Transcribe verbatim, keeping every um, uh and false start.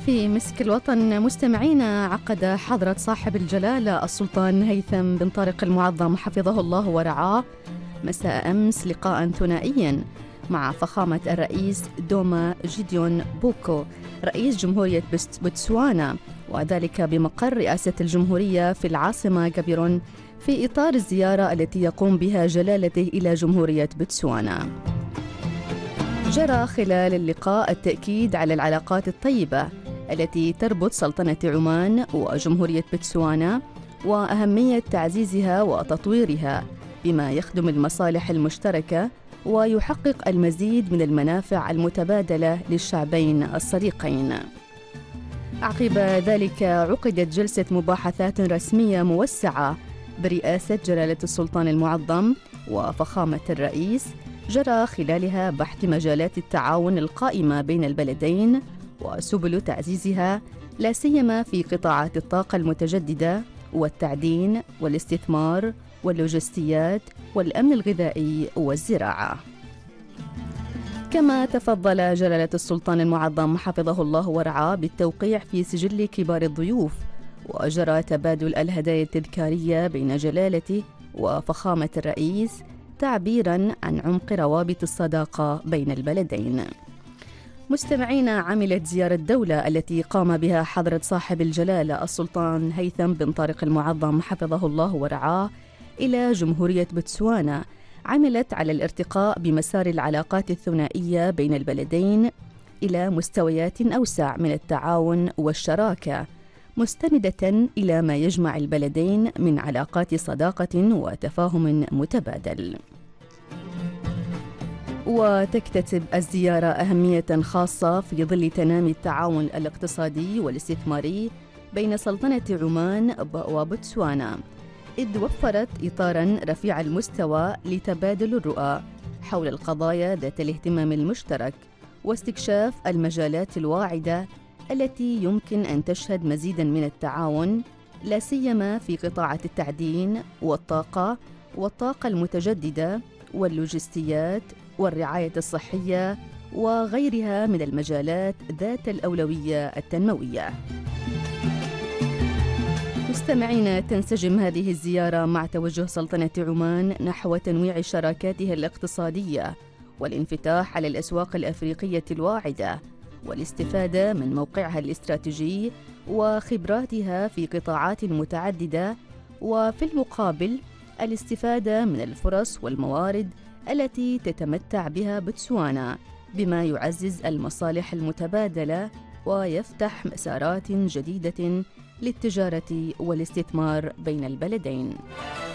في مسك الوطن مستمعينا، عقد حضرة صاحب الجلالة السلطان هيثم بن طارق المعظم حفظه الله ورعاه مساء أمس لقاء ثنائيا مع فخامة الرئيس دوما جيديون بوكو رئيس جمهورية بوتسوانا، وذلك بمقر رئاسة الجمهورية في العاصمة جابيرون في إطار الزيارة التي يقوم بها جلالته إلى جمهورية بوتسوانا. جرى خلال اللقاء التأكيد على العلاقات الطيبة التي تربط سلطنة عمان وجمهورية بوتسوانا وأهمية تعزيزها وتطويرها بما يخدم المصالح المشتركة ويحقق المزيد من المنافع المتبادلة للشعبين الصديقين. عقب ذلك عقدت جلسة مباحثات رسمية موسعة برئاسة جلالة السلطان المعظم وفخامة الرئيس، جرى خلالها بحث مجالات التعاون القائمة بين البلدين وسبل تعزيزها، لا سيما في قطاعات الطاقة المتجددة والتعدين والاستثمار واللوجستيات والأمن الغذائي والزراعة. كما تفضل جلالة السلطان المعظم حفظه الله ورعاه بالتوقيع في سجل كبار الضيوف، وجرى تبادل الهدايا التذكارية بين جلالته وفخامة الرئيس تعبيراً عن عمق روابط الصداقة بين البلدين. مستمعينا، عملت زيارة دولة التي قام بها حضرة صاحب الجلالة السلطان هيثم بن طارق المعظم حفظه الله ورعاه إلى جمهورية بوتسوانا عملت على الارتقاء بمسار العلاقات الثنائية بين البلدين إلى مستويات أوسع من التعاون والشراكة، مستندة إلى ما يجمع البلدين من علاقات صداقة وتفاهم متبادل. وتكتسب الزيارة أهمية خاصة في ظل تنامي التعاون الاقتصادي والاستثماري بين سلطنة عمان وبوتسوانا، إذ وفرت إطاراً رفيع المستوى لتبادل الرؤى حول القضايا ذات الاهتمام المشترك واستكشاف المجالات الواعدة التي يمكن أن تشهد مزيداً من التعاون، لا سيما في قطاعات التعدين والطاقة والطاقة المتجددة واللوجستيات والرعاية الصحية وغيرها من المجالات ذات الأولوية التنموية. مستمعينا، تنسجم هذه الزيارة مع توجه سلطنة عمان نحو تنويع شراكاتها الاقتصادية والانفتاح على الأسواق الأفريقية الواعدة والاستفادة من موقعها الاستراتيجي وخبراتها في قطاعات متعددة، وفي المقابل الاستفادة من الفرص والموارد التي تتمتع بها بوتسوانا بما يعزز المصالح المتبادلة ويفتح مسارات جديدة للتجارة والاستثمار بين البلدين.